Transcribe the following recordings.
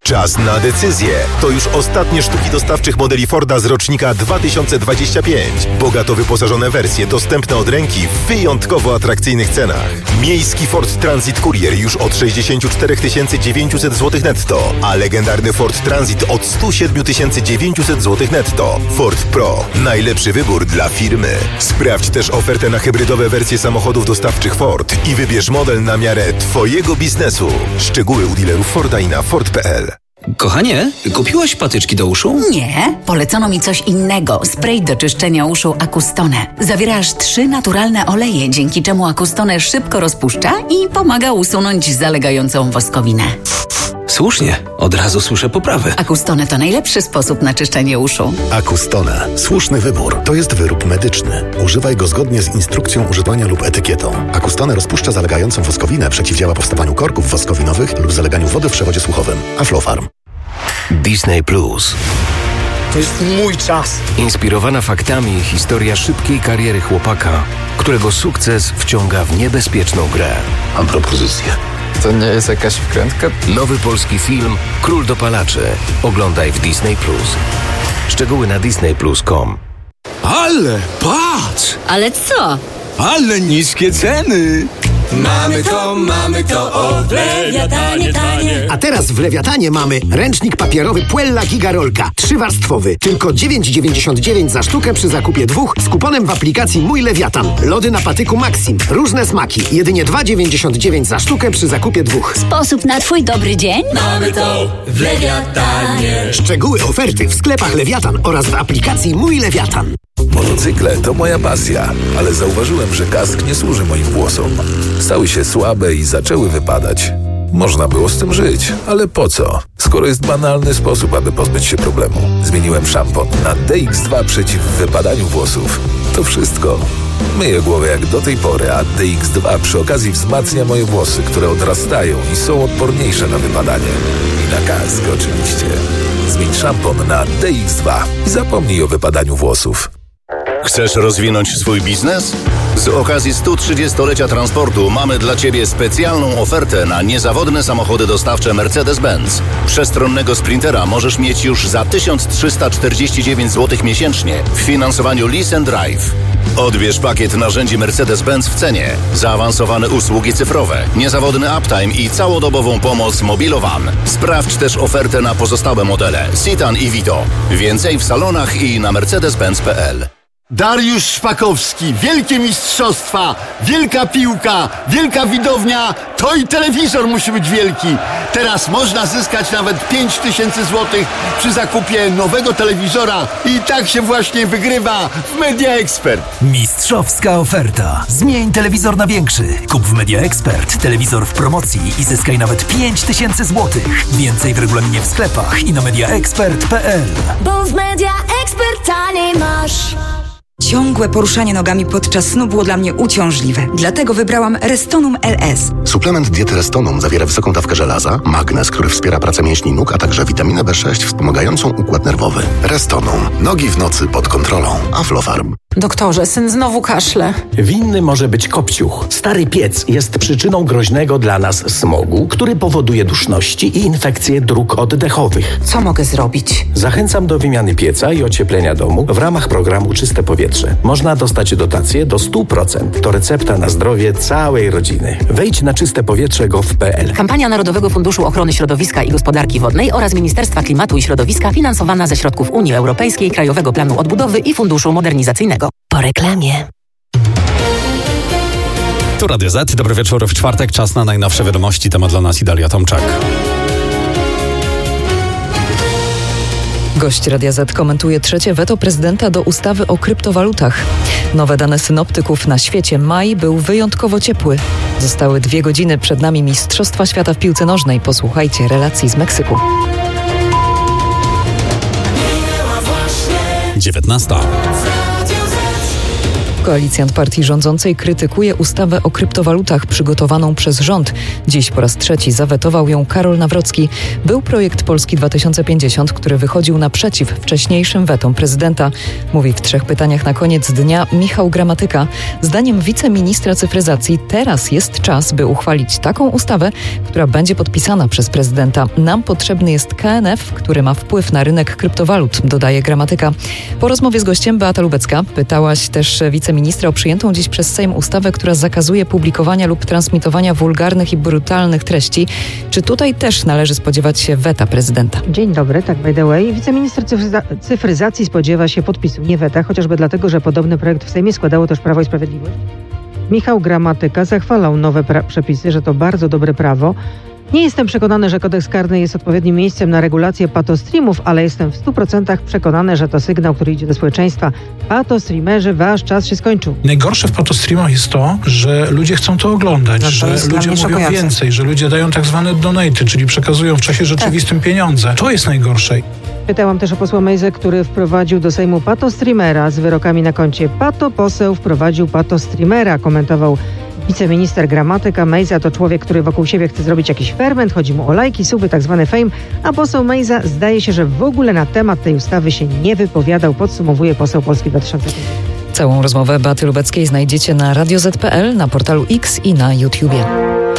Czas na decyzję. To już ostatnie sztuki dostawczych modeli Forda z rocznika 2025. Bogato wyposażone wersje dostępne od ręki w wyjątkowo atrakcyjnych cenach. Miejski Ford Transit Courier już od 64 900 zł netto, a legendarny Ford Transit od 107 900 zł netto. Ford Pro. Najlepszy wybór dla firmy. Sprawdź też ofertę na hybrydowe wersje samochodów dostawczych Ford i wybierz model na miarę Twojego biznesu. Szczegóły u dealerów Forda i na Ford.pl. Kochanie, kupiłaś patyczki do uszu? Nie, polecono mi coś innego. Spray do czyszczenia uszu Acustone. Zawiera aż 3 naturalne oleje, dzięki czemu Acustone szybko rozpuszcza i pomaga usunąć zalegającą woskowinę. Słusznie, od razu słyszę poprawę. Acustone to najlepszy sposób na czyszczenie uszu. Acustone. Słuszny wybór. To jest wyrób medyczny. Używaj go zgodnie z instrukcją używania lub etykietą. Acustone rozpuszcza zalegającą woskowinę, przeciwdziała powstawaniu korków woskowinowych lub zaleganiu wody w przewodzie słuchowym. Aflofarm. Disney Plus. To jest mój czas. Inspirowana faktami historia szybkiej kariery chłopaka, którego sukces wciąga w niebezpieczną grę. Mam propozycję. To nie jest jakaś wkrętka? Nowy polski film Król dopalaczy. Oglądaj w Disney Plus. Szczegóły na disneyplus.com. Ale patrz! Ale co? Ale niskie ceny! Mamy to, o Lewiatanie tanie. A teraz w Lewiatanie mamy ręcznik papierowy Puella Gigarolka 3-warstwowy. Tylko 9,99 za sztukę przy zakupie 2 z kuponem w aplikacji Mój Lewiatan. Lody na patyku Maxim. Różne smaki. Jedynie 2,99 za sztukę przy zakupie 2. Sposób na Twój dobry dzień? Mamy to w Lewiatanie. Szczegóły oferty w sklepach Lewiatan oraz w aplikacji Mój Lewiatan. Motocykle to moja pasja, ale zauważyłem, że kask nie służy moim włosom. Stały się słabe i zaczęły wypadać. Można było z tym żyć, ale po co? Skoro jest banalny sposób, aby pozbyć się problemu. Zmieniłem szampon na DX2 przeciw wypadaniu włosów. To wszystko. Myję głowę jak do tej pory, a DX2 przy okazji wzmacnia moje włosy, które odrastają i są odporniejsze na wypadanie. I na kask oczywiście. Zmień szampon na DX2 i zapomnij o wypadaniu włosów. Chcesz rozwinąć swój biznes? Z okazji 130-lecia transportu mamy dla Ciebie specjalną ofertę na niezawodne samochody dostawcze Mercedes-Benz. Przestronnego Sprintera możesz mieć już za 1349 zł miesięcznie w finansowaniu Lease and Drive. Odbierz pakiet narzędzi Mercedes-Benz w cenie, zaawansowane usługi cyfrowe, niezawodny uptime i całodobową pomoc Mobilowan. Sprawdź też ofertę na pozostałe modele Citan i Vito. Więcej w salonach i na mercedes-benz.pl. Dariusz Szpakowski, wielkie mistrzostwa, wielka piłka, wielka widownia, to i telewizor musi być wielki. Teraz można zyskać nawet 5000 zł przy zakupie nowego telewizora i tak się właśnie wygrywa w Media Expert. Mistrzowska oferta. Zmień telewizor na większy. Kup w Media Expert telewizor w promocji i zyskaj nawet 5000 zł. Więcej w regulaminie w sklepach i na mediaexpert.pl. Bo w Media Expert taniej masz. Ciągłe poruszanie nogami podczas snu było dla mnie uciążliwe. Dlatego wybrałam Restonum LS. Suplement diety Restonum zawiera wysoką dawkę żelaza, magnez, który wspiera pracę mięśni nóg, a także witaminę B6 wspomagającą układ nerwowy. Restonum. Nogi w nocy pod kontrolą. Aflofarm. Doktorze, syn znowu kaszle. Winny może być kopciuch. Stary piec jest przyczyną groźnego dla nas smogu, który powoduje duszności i infekcje dróg oddechowych. Co mogę zrobić? Zachęcam do wymiany pieca i ocieplenia domu w ramach programu Czyste Powietrze. Można dostać dotację do 100%. To recepta na zdrowie całej rodziny. Wejdź na czystepowietrze.gov.pl. Kampania Narodowego Funduszu Ochrony Środowiska i Gospodarki Wodnej oraz Ministerstwa Klimatu i Środowiska finansowana ze środków Unii Europejskiej, Krajowego Planu Odbudowy i Funduszu Modernizacyjnego. Po reklamie. Tu Radio Z. Dobry wieczór w czwartek. Czas na najnowsze wiadomości. Temat dla nas Idalia Tomczak. Gość Radia Z komentuje trzecie weto prezydenta do ustawy o kryptowalutach. Nowe dane synoptyków na świecie. Maj był wyjątkowo ciepły. Zostały 2 godziny przed nami Mistrzostwa Świata w piłce nożnej. Posłuchajcie relacji z Meksyku. 19. Koalicjant partii rządzącej krytykuje ustawę o kryptowalutach przygotowaną przez rząd. Dziś po raz trzeci zawetował ją Karol Nawrocki. Był projekt Polski 2050, który wychodził naprzeciw wcześniejszym wetom prezydenta. Mówi w 3 pytaniach na koniec dnia Michał Gramatyka. Zdaniem wiceministra cyfryzacji teraz jest czas, by uchwalić taką ustawę, która będzie podpisana przez prezydenta. Nam potrzebny jest KNF, który ma wpływ na rynek kryptowalut, dodaje Gramatyka. Po rozmowie z gościem Beata Lubecka pytałaś też wiceministra o przyjętą dziś przez Sejm ustawę, która zakazuje publikowania lub transmitowania wulgarnych i brutalnych treści. Czy tutaj też należy spodziewać się weta prezydenta? Dzień dobry, tak by the way. Wiceminister cyfryzacji spodziewa się podpisu, nie weta, chociażby dlatego, że podobny projekt w Sejmie składało też Prawo i Sprawiedliwość. Michał Gramatyka zachwalał nowe przepisy, że to bardzo dobre prawo. Nie jestem przekonany, że kodeks karny jest odpowiednim miejscem na regulację patostreamów, ale jestem w 100% przekonany, że to sygnał, który idzie do społeczeństwa. Patostreamerzy, wasz czas się skończył. Najgorsze w patostreamach jest to, że ludzie chcą to oglądać, że ludzie mówią więcej, że ludzie dają tak zwane donaty, czyli przekazują w czasie rzeczywistym pieniądze. To jest najgorsze. Pytałam też o posła Mejzę, który wprowadził do Sejmu patostreamera z wyrokami na koncie. Poseł wprowadził patostreamera, komentował wiceminister Gramatyka. Mejza to człowiek, który wokół siebie chce zrobić jakiś ferment, chodzi mu o lajki, suby, tak zwany fame, a poseł Mejza zdaje się, że w ogóle na temat tej ustawy się nie wypowiadał, podsumowuje poseł Polski 2050. Całą rozmowę Beaty Lubeckiej znajdziecie na radioz.pl, na portalu X i na YouTubie.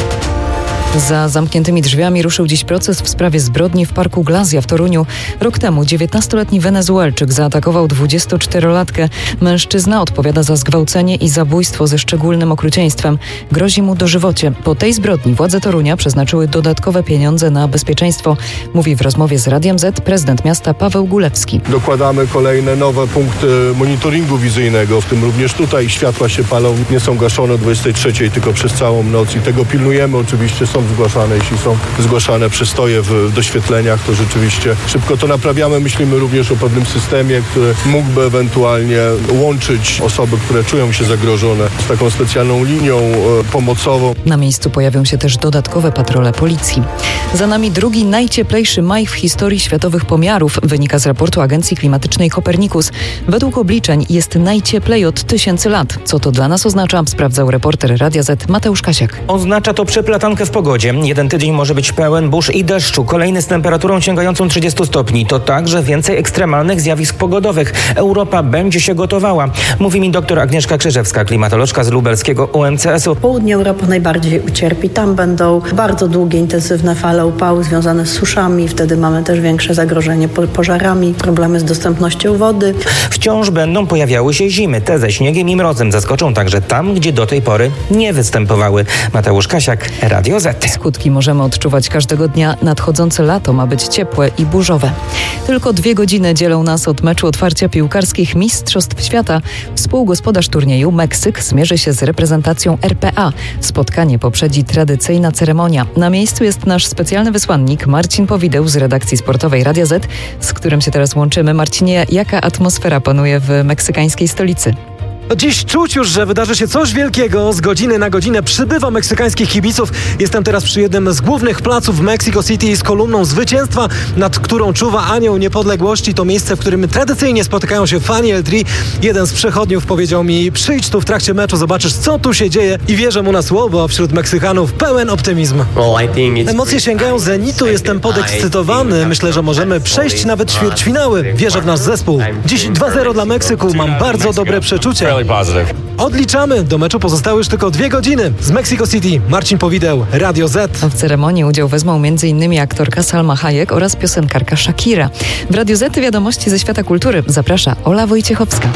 Za zamkniętymi drzwiami ruszył dziś proces w sprawie zbrodni w parku Glazja w Toruniu. Rok temu 19-letni Wenezuelczyk zaatakował 24-latkę. Mężczyzna odpowiada za zgwałcenie i zabójstwo ze szczególnym okrucieństwem. Grozi mu dożywocie. Po tej zbrodni władze Torunia przeznaczyły dodatkowe pieniądze na bezpieczeństwo. Mówi w rozmowie z Radiem Z prezydent miasta Paweł Gulewski. Dokładamy kolejne nowe punkty monitoringu wizyjnego, w tym również tutaj światła się palą, nie są gaszone o 23, tylko przez całą noc i tego pilnujemy. Oczywiście są zgłaszane, jeśli są zgłaszane przystoje w doświetleniach, to rzeczywiście szybko to naprawiamy. Myślimy również o pewnym systemie, który mógłby ewentualnie łączyć osoby, które czują się zagrożone z taką specjalną linią pomocową. Na miejscu pojawią się też dodatkowe patrole policji. Za nami drugi najcieplejszy maj w historii światowych pomiarów, wynika z raportu Agencji Klimatycznej Copernicus. Według obliczeń jest najcieplej od 1000 lat. Co to dla nas oznacza? Sprawdzał reporter Radia Z Mateusz Kasiak. Oznacza to przeplatankę w pogodzie. Jeden tydzień może być pełen burz i deszczu, kolejny z temperaturą sięgającą 30 stopni. To także więcej ekstremalnych zjawisk pogodowych. Europa będzie się gotowała, mówi mi dr Agnieszka Krzyżewska, klimatolożka z lubelskiego UMCS-u. Południe Europy najbardziej ucierpi. Tam będą bardzo długie, intensywne fale upału związane z suszami. Wtedy mamy też większe zagrożenie pożarami, problemy z dostępnością wody. Wciąż będą pojawiały się zimy. Te ze śniegiem i mrozem zaskoczą także tam, gdzie do tej pory nie występowały. Mateusz Kasiak, Radio Z. Skutki możemy odczuwać każdego dnia. Nadchodzące lato ma być ciepłe i burzowe. Tylko 2 godziny dzielą nas od meczu otwarcia piłkarskich Mistrzostw Świata. Współgospodarz turnieju Meksyk zmierzy się z reprezentacją RPA. Spotkanie poprzedzi tradycyjna ceremonia. Na miejscu jest nasz specjalny wysłannik Marcin Powideł z redakcji sportowej Radia Z, z którym się teraz łączymy. Marcinie, jaka atmosfera panuje w meksykańskiej stolicy? Dziś czuć już, że wydarzy się coś wielkiego. Z godziny na godzinę przybywa meksykańskich kibiców. Jestem teraz przy jednym z głównych placów w Mexico City z kolumną zwycięstwa, nad którą czuwa Anioł Niepodległości. To miejsce, w którym tradycyjnie spotykają się fani El Tri. Jeden z przechodniów powiedział mi: przyjdź tu w trakcie meczu, zobaczysz, co tu się dzieje. I wierzę mu na słowo, wśród Meksykanów pełen optymizm. Emocje sięgają zenitu, jestem podekscytowany. Myślę, że możemy przejść nawet ćwierćfinały. Wierzę w nasz zespół. Dziś 2-0 dla Meksyku. Mam bardzo dobre przeczucie. Odliczamy. Do meczu pozostały już tylko 2 godziny. Z Mexico City Marcin Powideł, Radio Z. W ceremonii udział wezmą m.in. aktorka Salma Hayek oraz piosenkarka Shakira. W Radio Z wiadomości ze świata kultury zaprasza Ola Wojciechowska.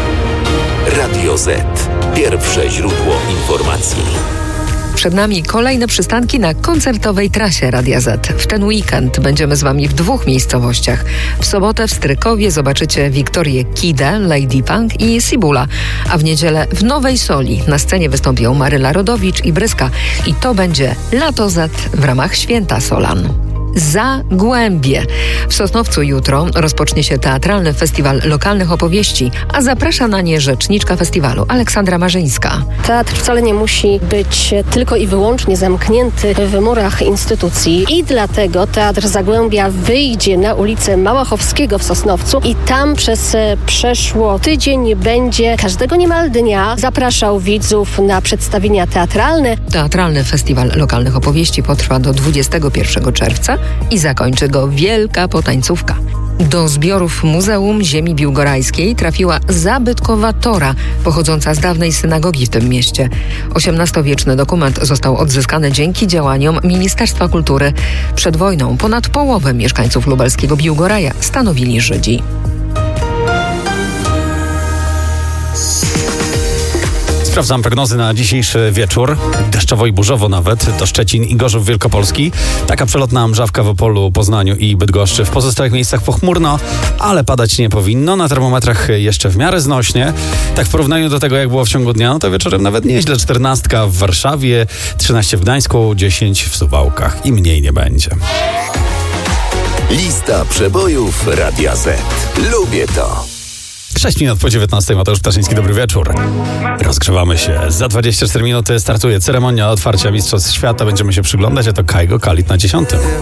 Radio Z. Pierwsze źródło informacji. Przed nami kolejne przystanki na koncertowej trasie Radia Z. W ten weekend będziemy z Wami w 2 miejscowościach. W sobotę w Strykowie zobaczycie Wiktorię Kidę, Lady Punk i Sibula, a w niedzielę w Nowej Soli na scenie wystąpią Maryla Rodowicz i Bryska. I to będzie Lato Z w ramach Święta Solan. Zagłębie. W Sosnowcu jutro rozpocznie się Teatralny Festiwal Lokalnych Opowieści, a zaprasza na nie rzeczniczka festiwalu Aleksandra Marzyńska. Teatr wcale nie musi być tylko i wyłącznie zamknięty w murach instytucji i dlatego Teatr Zagłębia wyjdzie na ulicę Małachowskiego w Sosnowcu i tam przez przeszło tydzień będzie każdego niemal dnia zapraszał widzów na przedstawienia teatralne. Teatralny Festiwal Lokalnych Opowieści potrwa do 21 czerwca i zakończy go wielka potańcówka. Do zbiorów Muzeum Ziemi Biłgorajskiej trafiła zabytkowa tora pochodząca z dawnej synagogi w tym mieście. XVIII-wieczny dokument został odzyskany dzięki działaniom Ministerstwa Kultury. Przed wojną ponad połowę mieszkańców lubelskiego Biłgoraja stanowili Żydzi. Sprawdzam prognozy na dzisiejszy wieczór. Deszczowo i burzowo nawet. To Szczecin i Gorzów Wielkopolski. Taka przelotna mrzawka w Opolu, Poznaniu i Bydgoszczy. W pozostałych miejscach pochmurno, ale padać nie powinno. Na termometrach jeszcze w miarę znośnie. Tak w porównaniu do tego, jak było w ciągu dnia, no to wieczorem nawet nieźle. 14 w Warszawie, 13 w Gdańsku, 10 w Suwałkach i mniej nie będzie. Lista przebojów Radia Z. Lubię to. 6 minut po 19. Mateusz Ptaszyński, dobry wieczór. Rozgrzewamy się. Za 24 minuty startuje ceremonia otwarcia Mistrzostw Świata. Będziemy się przyglądać, a to Kaigo Kalit na 10.